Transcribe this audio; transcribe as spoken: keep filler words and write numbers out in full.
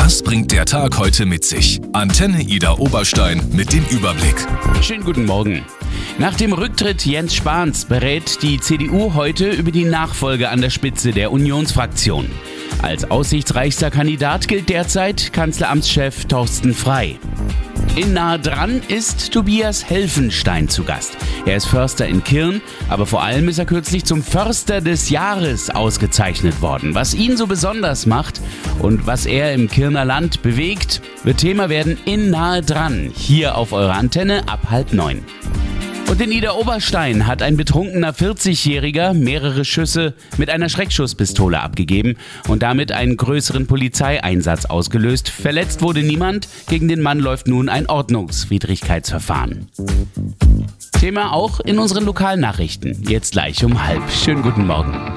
Was bringt der Tag heute mit sich? Antenne Idar Oberstein mit dem Überblick. Schönen guten Morgen. Nach dem Rücktritt Jens Spahns berät die C D U heute über die Nachfolge an der Spitze der Unionsfraktion. Als aussichtsreichster Kandidat gilt derzeit Kanzleramtschef Thorsten Frey. In Nahe dran ist Tobias Helfenstein zu Gast. Er ist Förster in Kirn, aber vor allem ist er kürzlich zum Förster des Jahres ausgezeichnet worden. Was ihn so besonders macht und was er im Kirner Land bewegt, wird Thema werden in Nahe dran, hier auf eurer Antenne ab halb neun. Und in Idar Oberstein hat ein betrunkener vierzigjähriger mehrere Schüsse mit einer Schreckschusspistole abgegeben und damit einen größeren Polizeieinsatz ausgelöst. Verletzt wurde niemand, gegen den Mann läuft nun ein Ordnungswidrigkeitsverfahren. Thema auch in unseren Lokalnachrichten, jetzt gleich um halb. Schönen guten Morgen.